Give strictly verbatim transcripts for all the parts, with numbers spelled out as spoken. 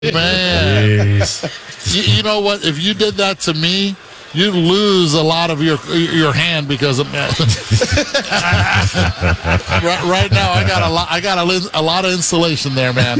Man, you, you know what? If you did that to me, you'd lose a lot of your your hand because of right, right now. I got a lot. I got a, a lot of insulation there, man.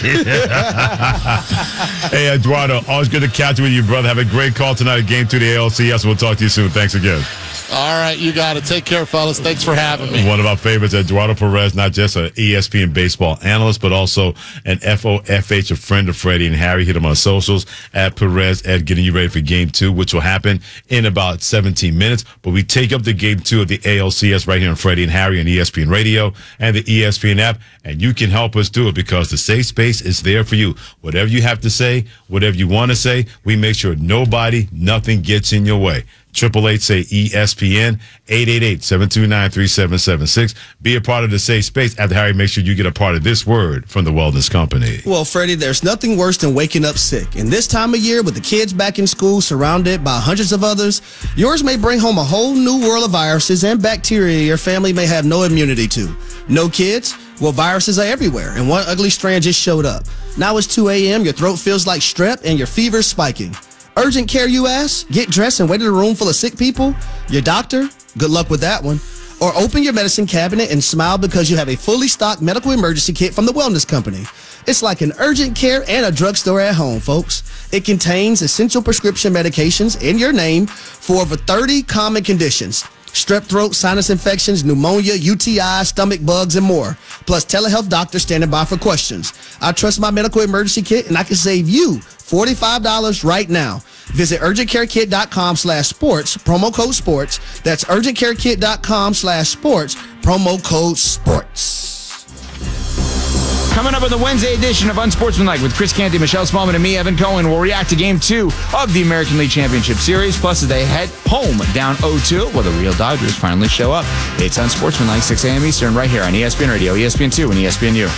Hey, Eduardo, always good to catch you with you, brother. Have a great call tonight at Game Two of the A L C S. We'll talk to you soon. Thanks again. All right, you got it. Take care, fellas. Thanks for having me. One of our favorites, Eduardo Perez, not just an E S P N baseball analyst, but also an F O F H, a friend of Freddie and Harry. Hit him on socials at Perez Ed, getting you ready for Game Two, which will happen in about seventeen minutes. But we take up the Game Two of the A L C S right here on Freddie and Harry on E S P N Radio and the E S P N app, and you can help us do it because the safe space is there for you. Whatever you have to say, whatever you want to say, we make sure nobody, nothing gets in your way. Triple eight say E S P N, eight eight eight, seven two nine, three seven seven six. Be a part of the safe space. After Harry, make sure you get a part of this word from the Wellness Company. Well, Freddie, there's nothing worse than waking up sick. And this time of year, with the kids back in school, surrounded by hundreds of others, yours may bring home a whole new world of viruses and bacteria your family may have no immunity to. No kids? Well, viruses are everywhere, and one ugly strand just showed up. Now it's two a.m., your throat feels like strep, and your fever's spiking. Urgent care, you ask? Get dressed and wait in a room full of sick people? Your doctor? Good luck with that one. Or open your medicine cabinet and smile because you have a fully stocked medical emergency kit from the Wellness Company. It's like an urgent care and a drugstore at home, folks. It contains essential prescription medications in your name for over thirty common conditions. Strep throat, sinus infections, pneumonia, U T I, stomach bugs, and more. Plus telehealth doctors standing by for questions. I trust my medical emergency kit, and I can save you forty-five dollars right now. Visit urgentcarekit.com slash sports, promo code sports. That's urgentcarekit.com slash sports, promo code sports. Coming up on the Wednesday edition of Unsportsmanlike with Chris Canty, Michelle Smallman, and me, Evan Cohen, we'll react to Game two of the American League Championship Series. Plus, as they head home down oh two, well, the real Dodgers finally show up. It's Unsportsmanlike, six a.m. Eastern, right here on E S P N Radio, E S P N two, and E S P N U.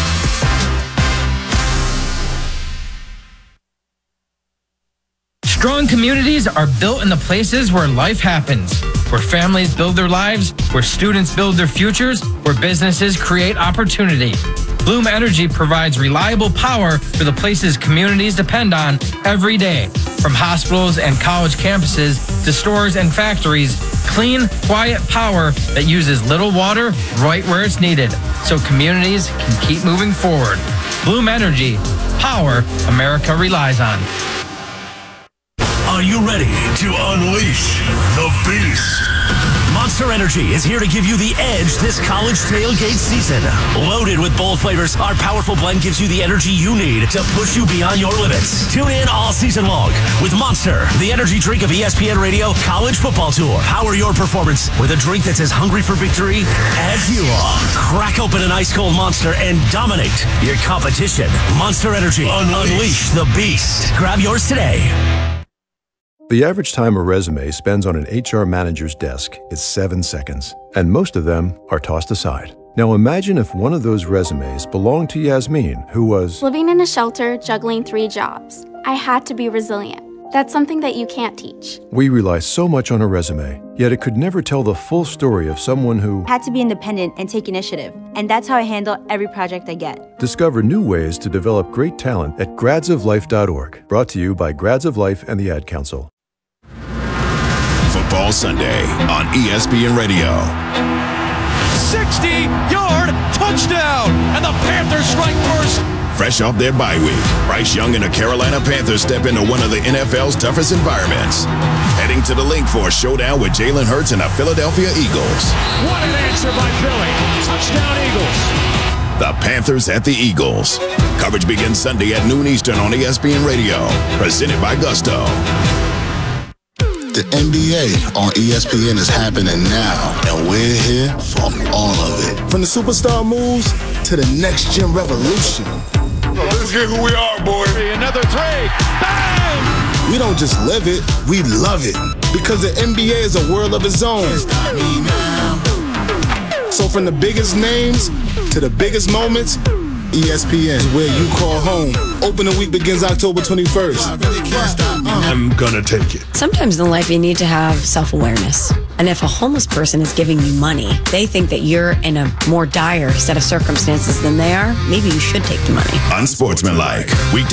Strong communities are built in the places where life happens, where families build their lives, where students build their futures, where businesses create opportunity. Bloom Energy provides reliable power for the places communities depend on every day. From hospitals and college campuses to stores and factories, clean, quiet power that uses little water right where it's needed, so communities can keep moving forward. Bloom Energy, power America relies on. Are you ready to unleash the beast? Monster Energy is here to give you the edge this college tailgate season. Loaded with bold flavors, our powerful blend gives you the energy you need to push you beyond your limits. Tune in all season long with Monster, the energy drink of E S P N Radio College Football Tour. Power your performance with a drink that's as hungry for victory as you are. Crack open an ice-cold Monster and dominate your competition. Monster Energy. Unleash, Unleash the beast. Grab yours today. The average time a resume spends on an H R manager's desk is seven seconds, and most of them are tossed aside. Now imagine if one of those resumes belonged to Yasmin, who was living in a shelter, juggling three jobs. I had to be resilient. That's something that you can't teach. We rely so much on a resume, yet it could never tell the full story of someone who had to be independent and take initiative. And that's how I handle every project I get. Discover new ways to develop great talent at grads of life dot org. Brought to you by Grads of Life and the Ad Council. Football Sunday on E S P N Radio. sixty-yard touchdown, and the Panthers strike first. Fresh off their bye week, Bryce Young and the Carolina Panthers step into one of the N F L's toughest environments. Heading to the link for a showdown with Jalen Hurts and the Philadelphia Eagles. What an answer by Philly. Touchdown Eagles. The Panthers at the Eagles. Coverage begins Sunday at noon Eastern on E S P N Radio. Presented by Gusto. The N B A on E S P N is happening now, and we're here for all of it. From the superstar moves to the next-gen revolution. Let's get who we are, boy. Another three. Bang! We don't just live it, we love it. Because the N B A is a world of its own. So from the biggest names to the biggest moments, E S P N is where you call home. Opening week begins October twenty-first. I'm gonna take it. Sometimes in life you need to have self-awareness. And if a homeless person is giving you money, they think that you're in a more dire set of circumstances than they are, maybe you should take the money. Unsportsmanlike. Weekday